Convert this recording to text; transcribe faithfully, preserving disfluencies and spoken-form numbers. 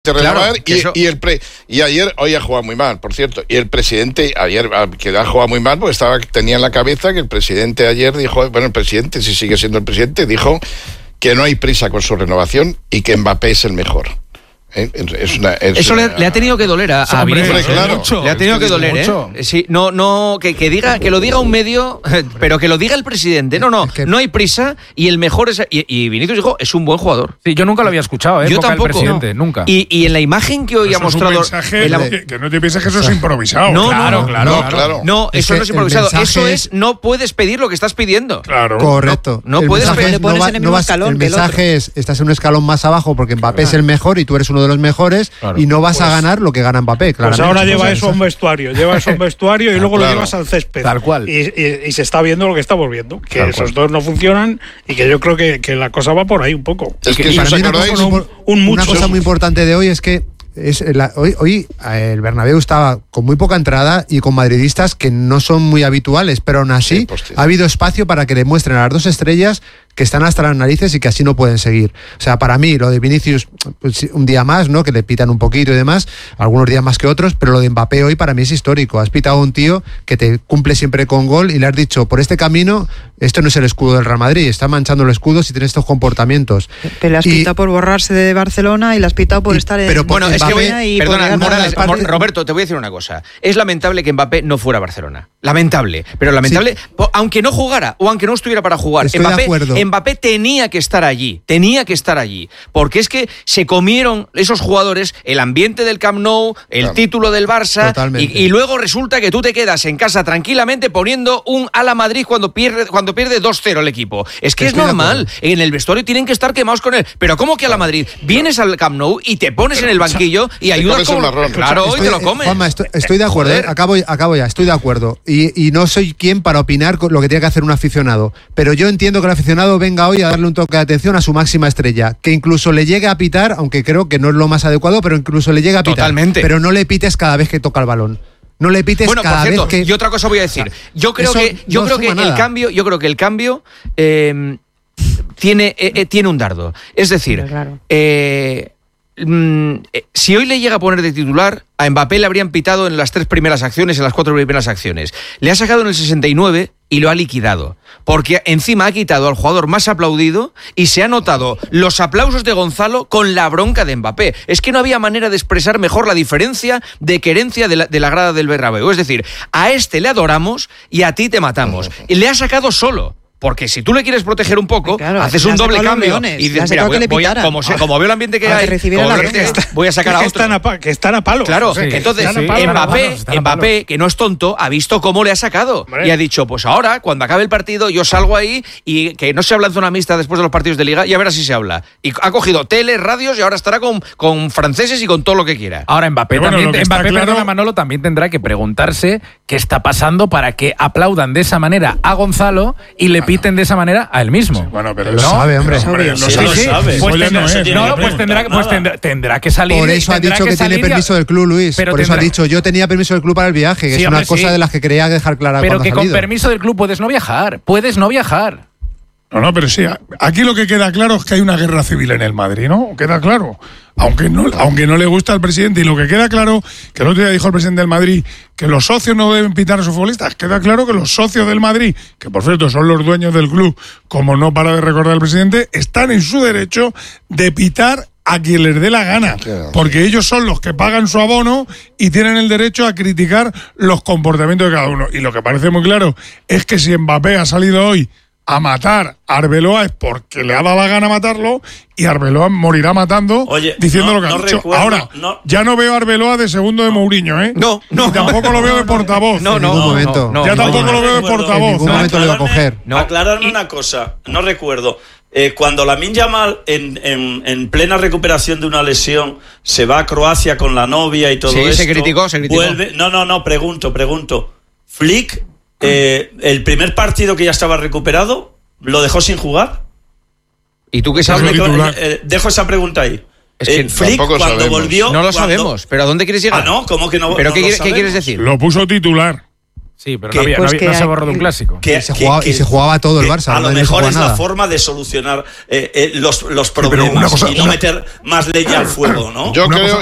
Claro, y, eso... y, el pre, y ayer, hoy ha jugado muy mal, por cierto, y el presidente ayer que ha jugado muy mal porque estaba, tenía en la cabeza que el presidente ayer dijo, bueno, el presidente, si sigue siendo el presidente, dijo que no hay prisa con su renovación y que Mbappé es el mejor. ¿Eh? Es una, es Eso una... le, le ha tenido que doler a, a Vinicius. Claro. Mucho. Le ha tenido que doler, ¿eh? Sí, no, no, que, que diga, que lo diga un medio, pero que lo diga el presidente. No, no, no hay prisa y el mejor es. Y, y Vinicius dijo, es un buen jugador. Sí, yo nunca lo había escuchado, ¿eh? Yo tampoco. El presidente, no. nunca. Y, y en la imagen que hoy eso ha mostrado. Es un mensaje la... que, que no te pienses que eso es improvisado. No, claro, no, claro, no, claro. claro. No, eso no es improvisado. Eso es, no puedes pedir lo que estás pidiendo. Claro. Correcto. No, no puedes pedir. No va, no vas, el, el mensaje es, estás en un escalón más abajo porque Mbappé claro. es el mejor y tú eres uno de los mejores. Claro. Y no vas pues, a ganar lo que gana Mbappé, claramente. Pues ahora lleva eso a un vestuario, lleva eso a un vestuario y luego claro. lo llevas al césped. Tal cual. Y, y, y se está viendo lo que estamos viendo, que Tal esos cual. dos no funcionan y que yo creo que, que la cosa va por ahí un poco. Es que, que si para os mí acordáis, una cosa, un, un una cosa muy importante de hoy es que es la, hoy, hoy el Bernabéu estaba con muy poca entrada y con madridistas que no son muy habituales, pero aún así sí, pues, sí. ha habido espacio para que demuestren a las dos estrellas que están hasta las narices y que así no pueden seguir. O sea, para mí, lo de Vinicius, pues, un día más, ¿no? Que le pitan un poquito y demás, algunos días más que otros, pero lo de Mbappé hoy para mí es histórico. Has pitado a un tío que te cumple siempre con gol y le has dicho, por este camino, esto no es el escudo del Real Madrid, está manchando el escudo si tiene estos comportamientos. Pero le has y, pitado por borrarse de Barcelona y le has pitado por y, estar en pero bueno, es que voy, y perdona, Morales, parte... Roberto, te voy a decir una cosa. Es lamentable que Mbappé no fuera a Barcelona. Lamentable. Pero lamentable, sí. aunque no jugara o aunque no estuviera para jugar. Estoy Mbappé, de acuerdo. Mbappé tenía que estar allí, tenía que estar allí, porque es que se comieron esos jugadores el ambiente del Camp Nou, el claro. título del Barça, y, y luego resulta que tú te quedas en casa tranquilamente poniendo un ala Madrid cuando pierde cuando pierde dos cero el equipo. Es que Estoy es normal, en el vestuario tienen que estar quemados con él, pero ¿cómo que a la Madrid? Vienes al Camp Nou y te pones pero, en el banquillo y ayudas con... Claro, estoy, hoy te lo comes. Juanma, estoy, estoy de acuerdo, eh, acabo, acabo ya, estoy de acuerdo, y, y no soy quien para opinar con lo que tiene que hacer un aficionado, pero yo entiendo que el aficionado venga hoy a darle un toque de atención a su máxima estrella, que incluso le llegue a pitar, aunque creo que no es lo más adecuado, pero incluso le llegue a pitar. Totalmente. Pero no le pites cada vez que toca el balón. No le pites bueno, cada por cierto, vez que... y otra cosa voy a decir. Yo creo Eso que yo no creo que nada. el cambio, yo creo que el cambio eh, tiene eh, eh, tiene un dardo. Es decir, claro. eh, mm, eh, si hoy le llega a poner de titular, a Mbappé le habrían pitado en las tres primeras acciones, en las cuatro primeras acciones. Le ha sacado en el sesenta y nueve y lo ha liquidado. Porque encima ha quitado al jugador más aplaudido y se ha notado los aplausos de Gonzalo con la bronca de Mbappé. Es que no había manera de expresar mejor la diferencia de querencia de la, de la grada del Bernabéu. Es decir, a este le adoramos y a ti te matamos. Y le ha sacado solo. Porque si tú le quieres proteger un poco, claro, haces un doble cambio y dices, mira, voy, voy a, como, se, como veo el ambiente que hay, como que voy a sacar a que otro. Están a, que están a palo. Claro, sí, entonces sí, Mbappé, palo, Mbappé, que no es tonto, ha visto cómo le ha sacado. Hombre. Y ha dicho, pues ahora, cuando acabe el partido, yo salgo ahí y que no se habla en zona mixta después de los partidos de Liga, y a ver si se habla. Y ha cogido tele, radios y ahora estará con, con franceses y con todo lo que quiera. Ahora Mbappé bueno, también, Mbappé, claro... perdona Manolo, también tendrá que preguntarse qué está pasando para que aplaudan de esa manera a Gonzalo y le piten de esa manera a él mismo. Sí, bueno, pero lo no, sabe, hombre. Pero, hombre, sí, no sí, lo sí. sabe. Pues tendrá, no, es, no, pues, tendrá, pues tendrá, tendrá que salir. Por eso ha dicho que, que tiene permiso del club, Luis. Pero Por tendrá... eso ha dicho, yo tenía permiso del club para el viaje, que sí, es una hombre, cosa sí. de las que quería dejar clara. Pero cuando que ha con salido. permiso del club puedes no viajar. Puedes no viajar. No, no, pero sí, aquí lo que queda claro es que hay una guerra civil en el Madrid, ¿no? Queda claro. Aunque no, aunque no le gusta al presidente, y lo que queda claro, que el otro día dijo el presidente del Madrid, que los socios no deben pitar a sus futbolistas, queda claro que los socios del Madrid, que por cierto son los dueños del club, como no para de recordar el presidente, están en su derecho de pitar a quien les dé la gana, porque ellos son los que pagan su abono y tienen el derecho a criticar los comportamientos de cada uno. Y lo que parece muy claro es que si Mbappé ha salido hoy a matar a Arbeloa es porque le ha dado la gana matarlo y Arbeloa morirá matando. Oye, diciendo no, lo que ha no dicho. Recuerdo, Ahora, no. ya no veo a Arbeloa de segundo de Mourinho, ¿eh? No, no. Y tampoco no, lo veo no, de portavoz. No, no, en ningún no, momento. No, ya no, tampoco no, lo veo de portavoz. En ningún momento lo iba a coger. No. Aclararme una cosa, no recuerdo. Eh, cuando Lamine Yamal, en, en, en plena recuperación de una lesión, se va a Croacia con la novia y todo sí, esto. se criticó, se criticó. Vuelve, no, no, no, pregunto, pregunto. Flick, eh, el primer partido que ya estaba recuperado, ¿lo dejó sin jugar? ¿Y tú qué sabes? Eh, eh, dejo esa pregunta ahí. Es que eh, Flick, cuando sabemos. volvió... No lo cuando... sabemos, pero ¿a dónde quieres llegar? Ah, no, ¿cómo que no? ¿Pero no qué, lo ¿qué quieres decir? Lo puso titular. Sí, pero que, no, había, pues no, había, no que se hay- borró de un clásico. que, Y se que- jugaba- que- y se jugaba todo el que Barça, A no lo se mejor jugaba es la nada. forma de solucionar eh, eh, los, los pero problemas una cosa- y no una- meter más leña al fuego, ¿no? Yo Una creo, cosa-